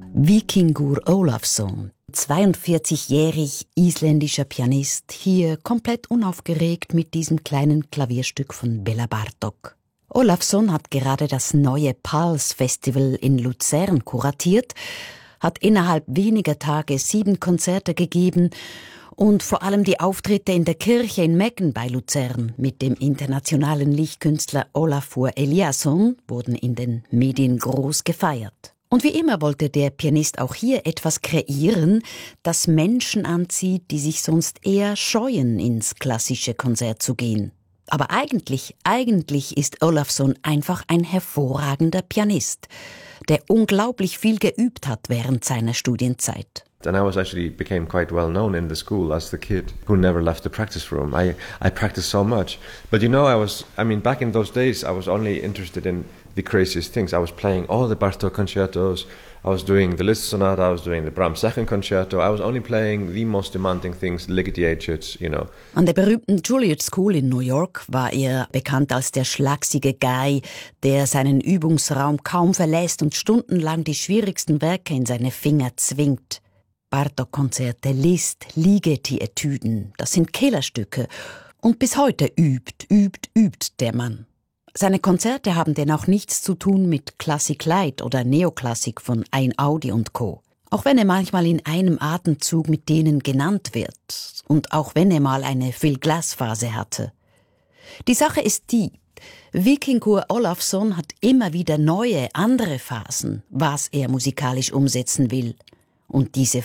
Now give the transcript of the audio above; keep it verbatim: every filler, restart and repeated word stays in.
Víkingur Ólafsson, zweiundvierzigjährig isländischer Pianist, hier komplett unaufgeregt mit diesem kleinen Klavierstück von Bela Bartók. Ólafsson hat gerade das neue Pulse Festival in Luzern kuratiert, hat innerhalb weniger Tage sieben Konzerte gegeben und vor allem die Auftritte in der Kirche in Meggen bei Luzern mit dem internationalen Lichtkünstler Ólafur Eliasson wurden in den Medien groß gefeiert. Und wie immer wollte der Pianist auch hier etwas kreieren, das Menschen anzieht, die sich sonst eher scheuen, ins klassische Konzert zu gehen. Aber eigentlich, eigentlich ist Ólafsson einfach ein hervorragender Pianist, der unglaublich viel geübt hat während seiner Studienzeit. And I was actually became quite well known in the school as the kid who never left the practice room. I, I practiced so much. But you know, I was, I mean, back in those days, I was only interested in the craziest things. I was playing all the Bartók concertos. I was doing the Liszt Sonata, I was doing the Brahms Second Concerto. I was only playing the most demanding things, Ligeti Etudes, you know. An der berühmten Juilliard School in New York war er bekannt als der schlaksige Guy, der seinen Übungsraum kaum verlässt und stundenlang die schwierigsten Werke in seine Finger zwingt. Bartók-Konzerte, Liszt, Ligeti-Etüden, das sind Killerstücke. Und bis heute übt, übt, übt der Mann. Seine Konzerte haben denn auch nichts zu tun mit Klassik Light oder Neoklassik von Einaudi und Co. Auch wenn er manchmal in einem Atemzug mit denen genannt wird und auch wenn er mal eine Phil Glass-Phase hatte. Die Sache ist die, Víkingur Ólafsson hat immer wieder neue, andere Phasen, was er musikalisch umsetzen will. Und diese